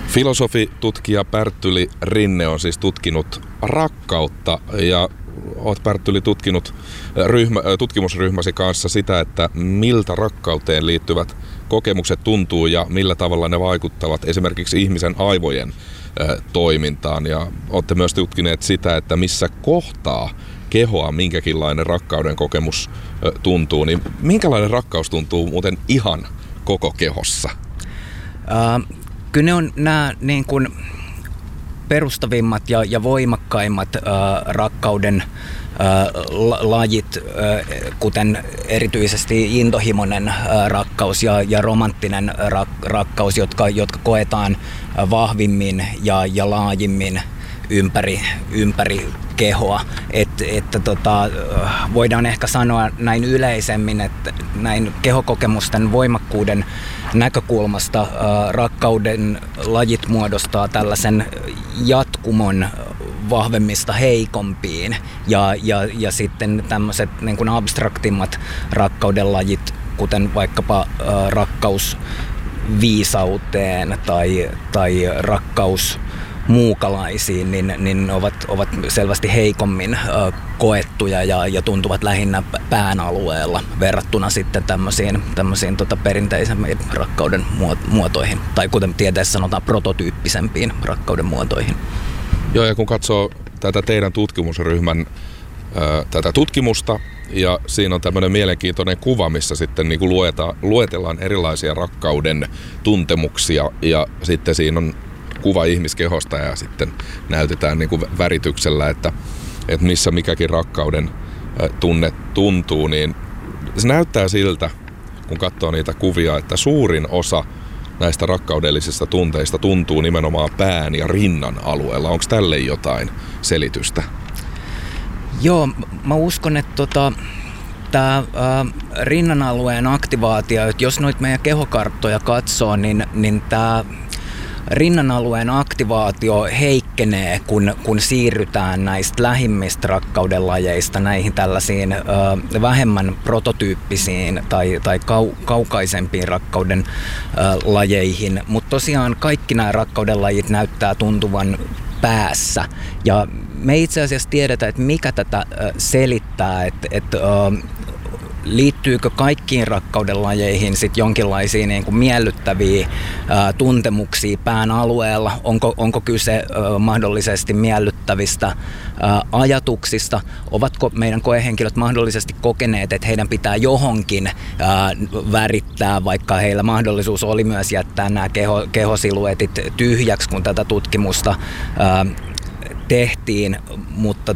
Filosofi, tutkija Pärttyli Rinne on siis tutkinut rakkautta ja olet Pärttyli tutkinut tutkimusryhmäsi kanssa sitä, että miltä rakkauteen liittyvät kokemukset tuntuu ja millä tavalla ne vaikuttavat esimerkiksi ihmisen aivojen toimintaan. Ja olette myös tutkineet sitä, että missä kohtaa kehoa minkäkinlainen rakkauden kokemus tuntuu. Niin minkälainen rakkaus tuntuu muuten ihan koko kehossa? Kyllä ne on nämä niin kuin perustavimmat ja voimakkaimmat rakkauden lajit, kuten erityisesti intohimoinen rakkaus ja romanttinen rakkaus, jotka koetaan vahvimmin ja laajimmin ympäri kehoa. Voidaan ehkä sanoa näin yleisemmin, että näin kehokokemusten voimakkuuden näkökulmasta rakkauden lajit muodostaa tällaisen jatkumon vahvemmista heikompiin ja sitten tämmöiset niin kuin abstraktimmat rakkauden lajit, kuten vaikkapa rakkaus viisauteen tai rakkaus muukalaisiin, niin ovat selvästi heikommin koettuja ja tuntuvat lähinnä pään alueella verrattuna sitten tämmöisiin perinteisemmin rakkauden muotoihin, tai kuten tieteessä sanotaan, prototyyppisempiin rakkauden muotoihin. Joo, ja kun katsoo tätä teidän tutkimusryhmän tätä tutkimusta, ja siinä on tämmöinen mielenkiintoinen kuva, missä sitten niin kuin luetellaan erilaisia rakkauden tuntemuksia, ja sitten siinä on kuva ihmiskehosta ja sitten näytetään niin kuin värityksellä, että missä mikäkin rakkauden tunne tuntuu, niin se näyttää siltä, kun katsoo niitä kuvia, että suurin osa näistä rakkaudellisista tunteista tuntuu nimenomaan pään ja rinnan alueella. Onko tälle jotain selitystä? Joo, mä uskon, että tämä rinnan alueen aktivaatio, että jos noita meidän kehokarttoja katsoo, niin tämä rinnan alueen aktivaatio heikkenee, kun siirrytään näistä lähimmistä rakkauden lajeista näihin tällaisiin vähemmän prototyyppisiin tai kaukaisempiin rakkauden lajeihin. Mutta tosiaan kaikki nämä rakkauden lajit näyttää tuntuvan päässä. Ja me itse asiassa tiedetään, että mikä tätä selittää, että liittyykö kaikkiin rakkauden lajeihin sit jonkinlaisia niin kuin miellyttäviä tuntemuksia pään alueella? Onko kyse mahdollisesti miellyttävistä ajatuksista? Ovatko meidän koehenkilöt mahdollisesti kokeneet, että heidän pitää johonkin värittää, vaikka heillä mahdollisuus oli myös jättää nämä kehosiluetit tyhjäksi, kun tätä tutkimusta tehtiin, mutta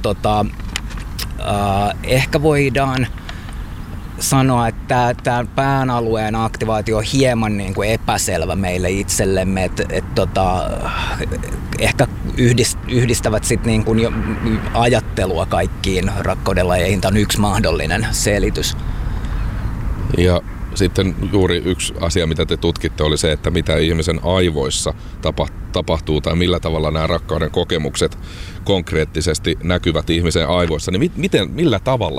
ehkä voidaan sanoa, että tämä pään alueen aktivaatio on hieman niin kuin epäselvä meille itsellemme, että ehkä yhdistävät sit niin kuin jo ajattelua kaikkiin rakkauden lajeihin. Tämä on yksi mahdollinen selitys. Ja sitten juuri yksi asia, mitä te tutkitte, oli se, että mitä ihmisen aivoissa tapahtuu tai millä tavalla nämä rakkauden kokemukset konkreettisesti näkyvät ihmisen aivoissa. Niin millä tavalla